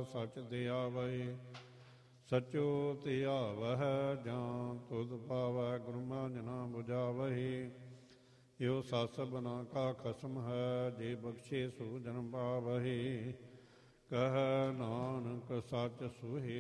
ਸਚ ਦਿਆਵਹਿ। ਸਚੋ ਧਿਆਵਹਿ ਜਾਂ ਤੁਧ ਪਾਵੈ, ਗੁਰੂ ਮਾਂਝਣਾ ਬੁਝਾਵਹਿ। ਯੋ ਸਸ ਬਨਾ ਕਾ ਖਸਮ ਹੈ, ਜੇ ਬਖਸ਼ੇ ਸੋ ਜਨਮ ਪਾਵਹਿ। ਕਹਿ ਨਾਨਕ ਸੱਚ ਸੁਹੇ